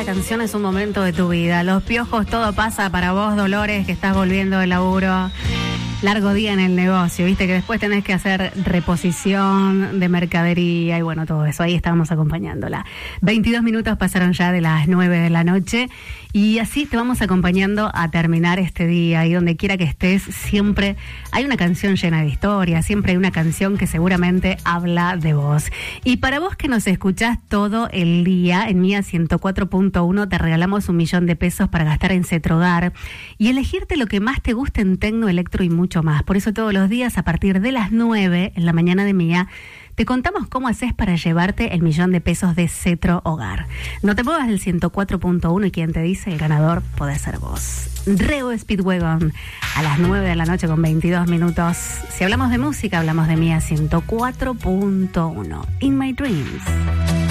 cada canción es un momento de tu vida. Los piojos, todo pasa para vos, Dolores, que estás volviendo del laburo. Largo día en el negocio, viste que después tenés que hacer reposición de mercadería y bueno, todo eso. Ahí estábamos acompañándola. 22 minutos pasaron ya de las 9 de la noche y así te vamos acompañando a terminar este día. Y donde quiera que estés, siempre hay una canción llena de historia, siempre hay una canción que seguramente habla de vos. Y para vos que nos escuchás todo el día, en Mía 104.1 te regalamos 1.000.000 de pesos para gastar en Cetrogar y elegirte lo que más te guste en tecno, electro y mucho más. Por eso todos los días a partir de las 9 en la mañana de Mía te contamos cómo haces para llevarte el 1.000.000 de pesos de Cetrogar. No te muevas del 104.1 y quien te dice el ganador puede ser vos. Reo Speedwagon a las 9 de la noche con 22 minutos. Si hablamos de música, hablamos de Mía 104.1. In My Dreams.